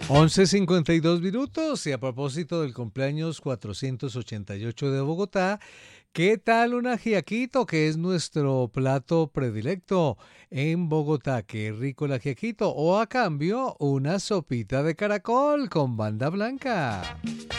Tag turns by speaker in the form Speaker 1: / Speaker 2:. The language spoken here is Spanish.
Speaker 1: 11:52 y a propósito del cumpleaños 488 de Bogotá, ¿qué tal un ajiaquito que es nuestro plato predilecto en Bogotá? Qué rico el ajiaquito o a cambio una sopita de caracol con banda blanca.